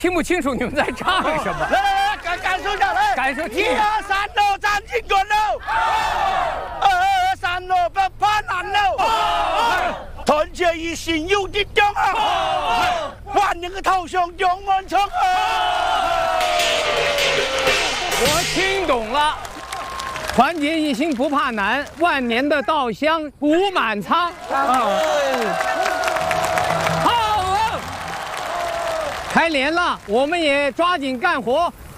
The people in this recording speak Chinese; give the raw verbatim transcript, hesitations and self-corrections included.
听不清楚你们在唱什么。 来来来，感感受一下，来， 感受一二三喽，站英俊喽，二二三喽，不怕难喽，团结一心有力量啊，万人的头上永完成啊！ 我听懂了，团结一心不怕难，万年的稻香补满仓。好，开连了，我们也抓紧干活，